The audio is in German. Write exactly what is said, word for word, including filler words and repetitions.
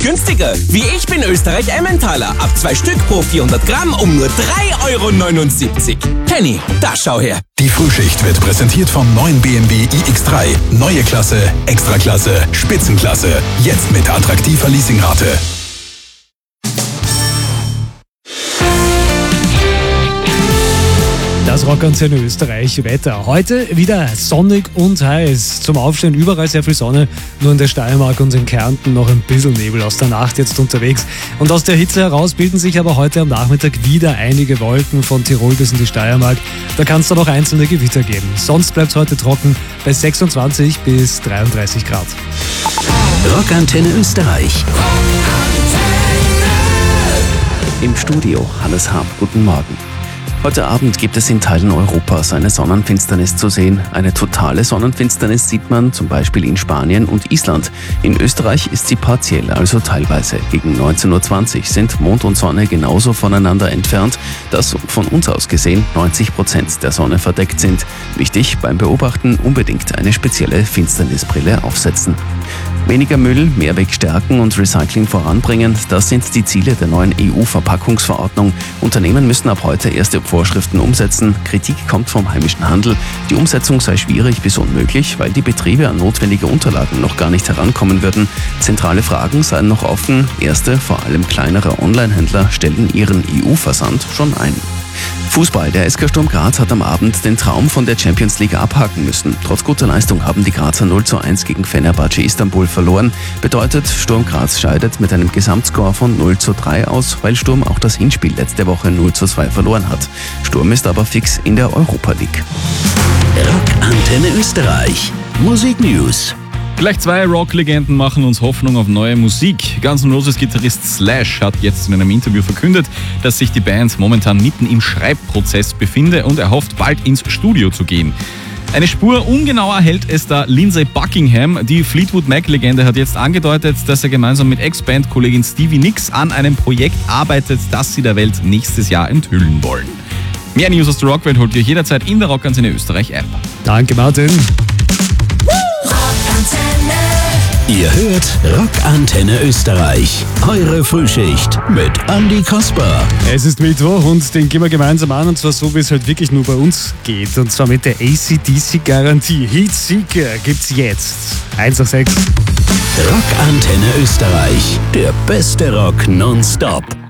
günstiger. Wie ich bin Österreich Emmentaler. Ab zwei Stück pro vierhundert Gramm um nur drei Euro neunundsiebzig. Penny, da schau her. Die Frühschicht wird präsentiert vom neuen B M W i X drei. Neue Klasse, Extraklasse, Spitzenklasse. Jetzt mit attraktiver Leasingrate. Das Rockantenne Österreich Wetter. Heute wieder sonnig und heiß. Zum Aufstehen überall sehr viel Sonne, nur in der Steiermark und in Kärnten noch ein bisschen Nebel aus der Nacht jetzt unterwegs. Und aus der Hitze heraus bilden sich aber heute am Nachmittag wieder einige Wolken von Tirol bis in die Steiermark. Da kann es dann noch einzelne Gewitter geben. Sonst bleibt es heute trocken bei sechsundzwanzig bis dreiunddreißig Grad. Rockantenne Österreich. Im Studio Hannes Hab. Guten Morgen. Heute Abend gibt es in Teilen Europas eine Sonnenfinsternis zu sehen. Eine totale Sonnenfinsternis sieht man zum Beispiel in Spanien und Island. In Österreich ist sie partiell, also teilweise. Gegen neunzehn Uhr zwanzig sind Mond und Sonne genauso voneinander entfernt, dass von uns aus gesehen neunzig Prozent der Sonne verdeckt sind. Wichtig beim Beobachten unbedingt eine spezielle Finsternisbrille aufsetzen. Weniger Müll, Mehrweg stärken und Recycling voranbringen, das sind die Ziele der neuen E U-Verpackungsverordnung. Unternehmen müssen ab heute erste Vorschriften umsetzen. Kritik kommt vom heimischen Handel. Die Umsetzung sei schwierig bis unmöglich, weil die Betriebe an notwendige Unterlagen noch gar nicht herankommen würden. Zentrale Fragen seien noch offen. Erste, vor allem kleinere Online-Händler stellen ihren E U-Versand schon ein. Fußball. Der S K Sturm Graz hat am Abend den Traum von der Champions League abhaken müssen. Trotz guter Leistung haben die Grazer null zu eins gegen Fenerbahce Istanbul verloren. Bedeutet, Sturm Graz scheidet mit einem Gesamtscore von null zu drei aus, weil Sturm auch das Hinspiel letzte Woche null zu zwei verloren hat. Sturm ist aber fix in der Europa League. Rockantenne Österreich. Musik News. Gleich zwei Rock-Legenden machen uns Hoffnung auf neue Musik. Guns N' Roses Gitarrist Slash hat jetzt in einem Interview verkündet, dass sich die Band momentan mitten im Schreibprozess befinde und er hofft, bald ins Studio zu gehen. Eine Spur ungenauer hält es da Lindsey Buckingham. Die Fleetwood Mac-Legende hat jetzt angedeutet, dass er gemeinsam mit Ex-Band-Kollegin Stevie Nicks an einem Projekt arbeitet, das sie der Welt nächstes Jahr enthüllen wollen. Mehr News aus der Rockwelt holt ihr jederzeit in der Rockantenne Österreich App. Danke, Martin. Ihr hört Rockantenne Österreich. Eure Frühschicht mit Andi Kasper. Es ist Mittwoch und den gehen wir gemeinsam an, und zwar so, wie es halt wirklich nur bei uns geht. Und zwar mit der A C D C-Garantie. Heatseeker gibt's jetzt. eins nach sechs. Rockantenne Österreich. Der beste Rock nonstop.